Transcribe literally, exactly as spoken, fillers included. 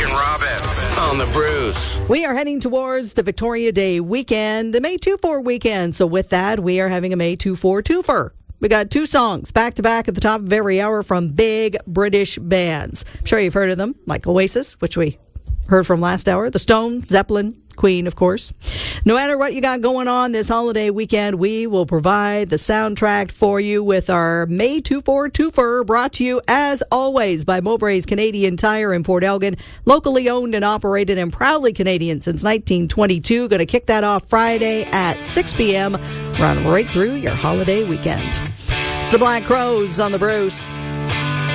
and Robin on the Bruce. We are heading towards the Victoria Day weekend, the May two four weekend. So with that, we are having a May two four twofer. We got two songs back to back at the top of every hour from big British bands. I'm sure you've heard of them, like Oasis, which we heard from last hour, The Stones, Zeppelin, Queen, of course. No matter what you got going on this holiday weekend, we will provide the soundtrack for you with our May two four twofer, brought to you, as always, by Mowbray's Canadian Tire in Port Elgin, locally owned and operated and proudly Canadian since nineteen twenty-two. Going to kick that off Friday at six p.m. Run right through your holiday weekend. It's the Black Crowes on the Bruce.